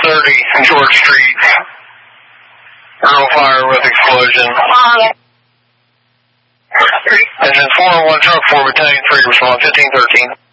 1530 George Street. Girl fire with explosion. Engine 401 truck 4 battalion 3 respond 1513.